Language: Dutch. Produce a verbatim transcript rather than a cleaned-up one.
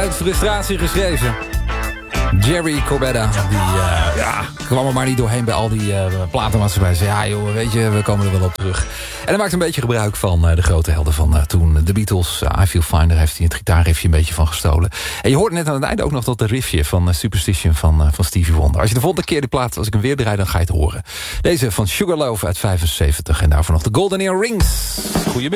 uit frustratie geschreven. Jerry Corbetta, die uh, ja, kwam er maar niet doorheen bij al die uh, platenmaatschappijen. Zei, ja joh, weet je, we komen er wel op terug. En hij maakt een beetje gebruik van uh, de grote helden van uh, toen. De Beatles, uh, I Feel Fine, daar heeft hij het gitaarriffje een beetje van gestolen. En je hoort net aan het einde ook nog dat de riffje van uh, Superstition van, uh, van Stevie Wonder. Als je de volgende keer die plaat, als ik hem weer draai, dan ga je het horen. Deze van Sugarloaf uit vijfenzeventig en daarvoor nog de Golden Earrings. Goedemiddag.